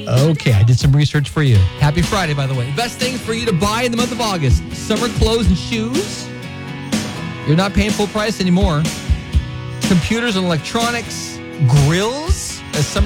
Okay, I did some research for you. Happy Friday, by the way. Best things for you to buy in the month of August. Summer clothes and shoes. You're not paying full price anymore. Computers and electronics. Grills. As summer